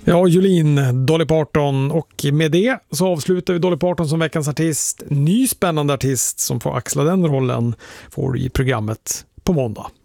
Ja, Jolene, Dolly Parton, och med det så avslutar vi Dolly Parton som veckans artist. Ny spännande artist som får axla den rollen får i programmet på måndag.